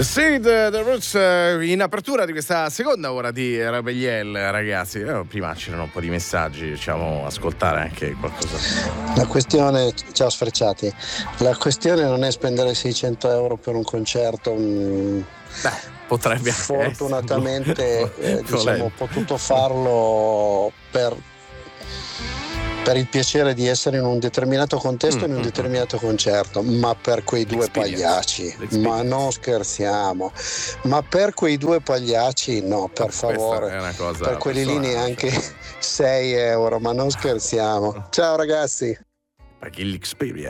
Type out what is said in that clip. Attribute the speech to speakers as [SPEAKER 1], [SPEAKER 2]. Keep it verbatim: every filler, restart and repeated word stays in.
[SPEAKER 1] Sì, The, The Roots in apertura di questa seconda ora di Rebelliel, ragazzi. Eh, prima c'erano un po' di messaggi, diciamo, ascoltare anche qualcosa.
[SPEAKER 2] La questione, ciao sfrecciati, la questione non è spendere seicento euro per un concerto. Mh,
[SPEAKER 1] Beh, potrebbe
[SPEAKER 2] fortunatamente eh, diciamo, ho potuto farlo per per il piacere di essere in un determinato contesto e mm, in un mm, determinato concerto, ma per quei due pagliacci, ma non scherziamo, ma per quei due pagliacci no, per
[SPEAKER 1] Questa
[SPEAKER 2] favore,
[SPEAKER 1] è una cosa
[SPEAKER 2] per quelli lì neanche sei euro, ma non scherziamo. Ciao ragazzi.
[SPEAKER 1] Perché l'Xperia